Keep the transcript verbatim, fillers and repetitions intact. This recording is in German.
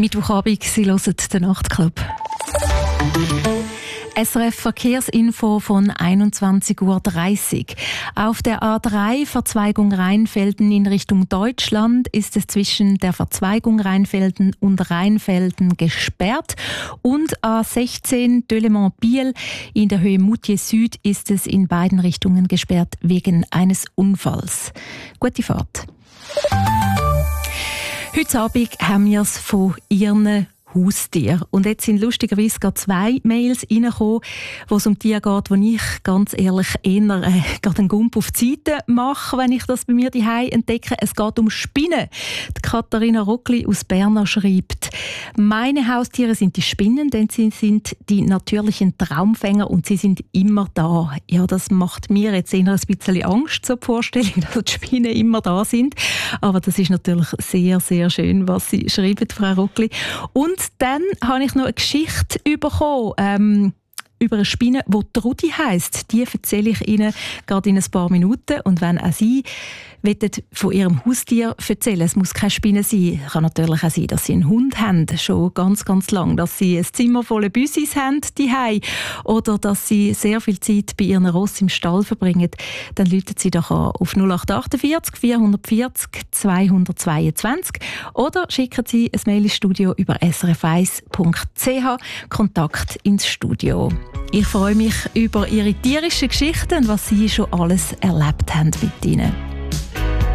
Mittwochabend, Sie hören den Nachtclub. S R F Verkehrsinfo von einundzwanzig Uhr dreißig. Auf der A drei Verzweigung Rheinfelden in Richtung Deutschland ist es zwischen der Verzweigung Rheinfelden und Rheinfelden gesperrt. Und A sechzehn Delemont-Biel in der Höhe Moutier Süd ist es in beiden Richtungen gesperrt wegen eines Unfalls. Gute Fahrt. Heute Abend haben wir es von Ihren Haustier. Und jetzt sind lustigerweise gerade zwei Mails reingekommen, wo es um Tiere geht, wo ich ganz ehrlich eher äh, gerade einen Gump auf die Seite mache, wenn ich das bei mir daheim entdecke. Es geht um Spinnen. Die Katharina Rockli aus Bern schreibt: Meine Haustiere sind die Spinnen, denn sie sind die natürlichen Traumfänger und sie sind immer da. Ja, das macht mir jetzt eher ein bisschen Angst, so die Vorstellung, dass die Spinnen immer da sind. Aber das ist natürlich sehr, sehr schön, was Sie schreiben, Frau Rockli. Und dann habe ich noch eine Geschichte bekommen, ähm, über eine Spinne, die Trudi heisst. Die erzähle ich Ihnen gerade in ein paar Minuten. Und wenn auch Sie von Ihrem Haustier erzählen, es muss keine Spinne sein. Es kann natürlich auch sein, dass Sie einen Hund haben, schon ganz, ganz lang. Dass Sie ein Zimmer voller Büssis haben, zuhause, oder dass Sie sehr viel Zeit bei Ihren Ross im Stall verbringen. Dann rufen Sie doch an auf null acht achtundvierzig vierhundertvierzig zweihundertzweiundzwanzig oder schicken Sie ein Mail ins Studio über s r f eins punkt c h. Kontakt ins Studio. Ich freue mich über Ihre tierischen Geschichten und was Sie schon alles erlebt haben mit ihnen.